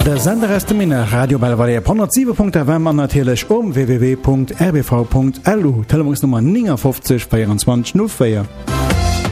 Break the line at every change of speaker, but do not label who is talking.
Der Sender aus dem Minne Radio Bellewaer 107.FM an natürlich www.rbv.lu Telefonnummer 59 24 04.